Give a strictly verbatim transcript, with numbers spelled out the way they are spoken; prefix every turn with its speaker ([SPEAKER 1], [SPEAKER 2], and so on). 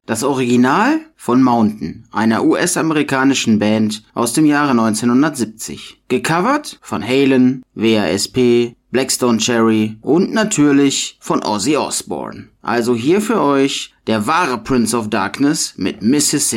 [SPEAKER 1] Das Original von Mountain, einer U S-amerikanischen Band aus dem Jahre neunzehnhundertsiebzig. Gecovert von Halen, W A S P, Blackstone Cherry und natürlich von Ozzy Osbourne. Also hier für euch der wahre Prince of Darkness mit Mississippi.